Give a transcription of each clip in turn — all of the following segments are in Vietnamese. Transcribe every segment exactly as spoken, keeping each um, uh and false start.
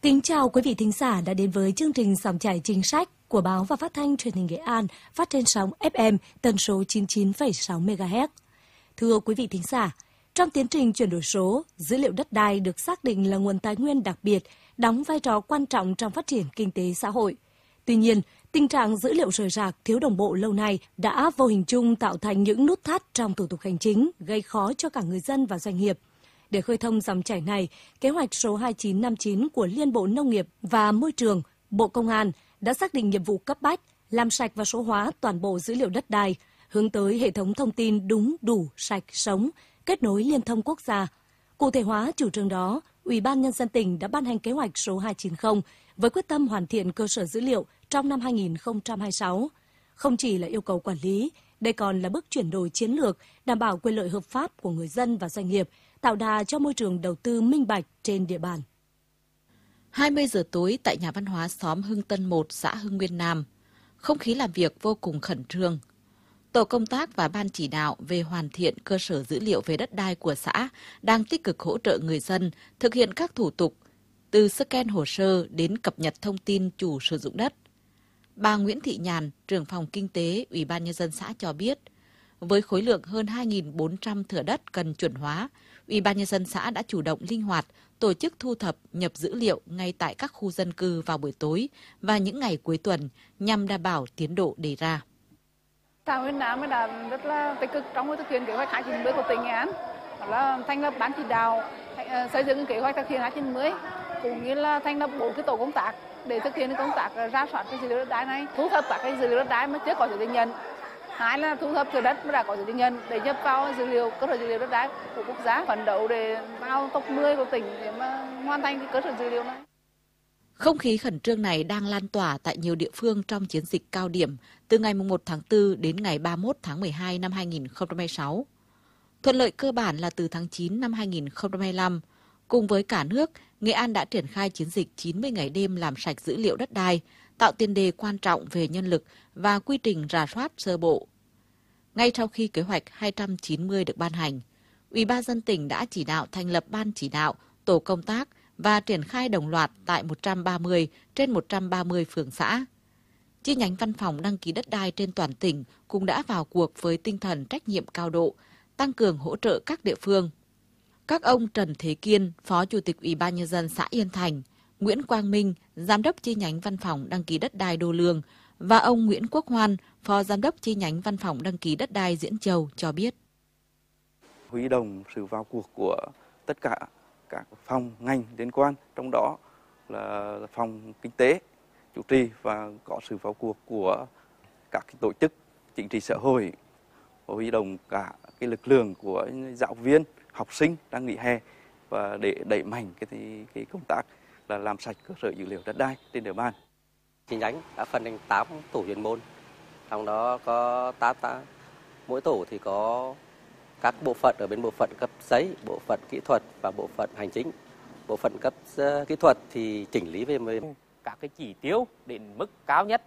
Kính chào quý vị thính giả đã đến với chương trình Dòng chảy chính sách của Báo và Phát thanh Truyền hình Nghệ An, phát trên sóng ép em tần số chín mươi chín phẩy sáu mê ga héc. Thưa quý vị thính giả, trong tiến trình chuyển đổi số, dữ liệu đất đai được xác định là nguồn tài nguyên đặc biệt, đóng vai trò quan trọng trong phát triển kinh tế xã hội. Tuy nhiên, tình trạng dữ liệu rời rạc, thiếu đồng bộ lâu nay đã vô hình chung tạo thành những nút thắt trong thủ tục hành chính, gây khó cho cả người dân và doanh nghiệp. Để khơi thông dòng chảy này, kế hoạch số hai chín năm chín của Liên Bộ Nông nghiệp và Môi trường, Bộ Công an đã xác định nhiệm vụ cấp bách, làm sạch và số hóa toàn bộ dữ liệu đất đai, hướng tới hệ thống thông tin đúng, đủ, sạch, sống, kết nối liên thông quốc gia. Cụ thể hóa chủ trương đó, Ủy ban Nhân dân tỉnh đã ban hành kế hoạch số hai chín không với quyết tâm hoàn thiện cơ sở dữ liệu trong năm hai nghìn không trăm hai mươi sáu. Không chỉ là yêu cầu quản lý, đây còn là bước chuyển đổi chiến lược, đảm bảo quyền lợi hợp pháp của người dân và doanh nghiệp, tạo đà cho môi trường đầu tư minh bạch trên địa bàn. hai mươi giờ tối tại nhà văn hóa xóm Hưng Tân một, xã Hưng Nguyên Nam, không khí làm việc vô cùng khẩn trương. Tổ công tác và ban chỉ đạo về hoàn thiện cơ sở dữ liệu về đất đai của xã đang tích cực hỗ trợ người dân thực hiện các thủ tục, từ scan hồ sơ đến cập nhật thông tin chủ sử dụng đất. Bà Nguyễn Thị Nhàn, trưởng phòng kinh tế Ủy ban Nhân dân xã cho biết, với khối lượng hơn hai nghìn bốn trăm thửa đất cần chuẩn hóa, Ủy ban Nhân dân xã đã chủ động linh hoạt tổ chức thu thập nhập dữ liệu ngay tại các khu dân cư vào buổi tối và những ngày cuối tuần nhằm đảm bảo tiến độ đề ra. Xã Hưng Nam đã rất là tích cực trong thực hiện kế hoạch hai chín không của tỉnh Nghệ An, đó là thành lập ban chỉ đạo xây dựng kế hoạch thực hiện hai chín không, cũng như là thành lập bốn cái tổ công tác để thực hiện công tác rà soát cái dữ liệu đất đai này, thu thập các cái dữ liệu đất đai mà chưa có giấy chứng nhận. Hai là thu thập thửa đất mà đã có giấy chứng nhận để nhập vào dữ liệu cơ sở dữ liệu đất đai của quốc gia, phấn đấu để vào top mười của tỉnh để mà hoàn thành cái cơ sở dữ liệu này. Không khí khẩn trương này đang lan tỏa tại nhiều địa phương trong chiến dịch cao điểm từ ngày mùng một tháng tư đến ngày ba mươi mốt tháng mười hai năm hai nghìn không trăm hai mươi sáu. Thuận lợi cơ bản là từ tháng chín năm hai nghìn không trăm hai mươi lăm, cùng với cả nước, Nghệ An đã triển khai chiến dịch chín mươi ngày đêm làm sạch dữ liệu đất đai, tạo tiền đề quan trọng về nhân lực và quy trình rà soát sơ bộ. Ngay sau khi kế hoạch hai trăm chín mươi được ban hành, Ủy ban nhân dân tỉnh đã chỉ đạo thành lập ban chỉ đạo, tổ công tác và triển khai đồng loạt tại một trăm ba mươi trên một trăm ba mươi phường xã. Chi nhánh văn phòng đăng ký đất đai trên toàn tỉnh cũng đã vào cuộc với tinh thần trách nhiệm cao độ, tăng cường hỗ trợ các địa phương. Các ông Trần Thế Kiên, Phó Chủ tịch Ủy ban Nhân dân xã Yên Thành, Nguyễn Quang Minh, Giám đốc chi nhánh văn phòng đăng ký đất đai Đô Lương và ông Nguyễn Quốc Hoan, Phó Giám đốc chi nhánh văn phòng đăng ký đất đai Diễn Châu cho biết. Huy động sự vào cuộc của tất cả các phòng ngành liên quan, trong đó là phòng kinh tế chủ trì và có sự vào cuộc của các tổ chức chính trị xã hội, huy động cả cái lực lượng của giáo viên, học sinh đang nghỉ hè và để đẩy mạnh cái, cái công tác là làm sạch cơ sở dữ liệu đất đai trên địa bàn. Chi nhánh đã phân thành tám tổ chuyên môn, trong đó có tám, tám mỗi tổ thì có các bộ phận ở bên bộ phận cấp giấy, bộ phận kỹ thuật và bộ phận hành chính. Bộ phận cấp kỹ thuật thì chỉnh lý về các cái chỉ tiêu đến mức cao nhất.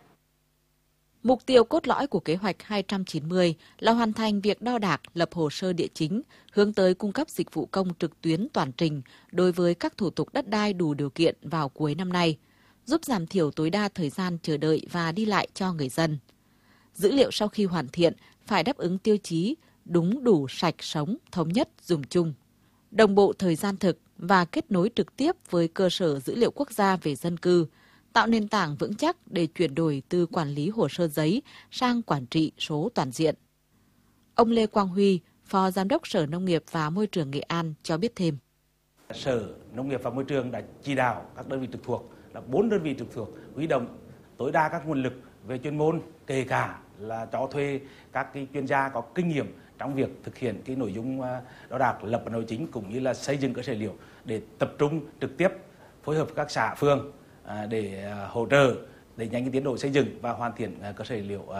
Mục tiêu cốt lõi của kế hoạch hai trăm chín mươi là hoàn thành việc đo đạc, lập hồ sơ địa chính, hướng tới cung cấp dịch vụ công trực tuyến toàn trình đối với các thủ tục đất đai đủ điều kiện vào cuối năm nay, giúp giảm thiểu tối đa thời gian chờ đợi và đi lại cho người dân. Dữ liệu sau khi hoàn thiện phải đáp ứng tiêu chí đúng, đủ, sạch, sống, thống nhất, dùng chung, đồng bộ thời gian thực và kết nối trực tiếp với cơ sở dữ liệu quốc gia về dân cư, tạo nền tảng vững chắc để chuyển đổi từ quản lý hồ sơ giấy sang quản trị số toàn diện. Ông Lê Quang Huy, Phó Giám đốc Sở Nông nghiệp và Môi trường Nghệ An cho biết thêm. Sở Nông nghiệp và Môi trường đã chỉ đạo các đơn vị trực thuộc là bốn đơn vị trực thuộc huy động tối đa các nguồn lực về chuyên môn, kể cả là cho thuê các cái chuyên gia có kinh nghiệm trong việc thực hiện cái nội dung đo đạc, lập bản đồ chính cũng như là xây dựng cơ sở dữ liệu để tập trung trực tiếp phối hợp với các xã phường để hỗ trợ để nhanh cái tiến độ xây dựng và hoàn thiện cơ sở dữ liệu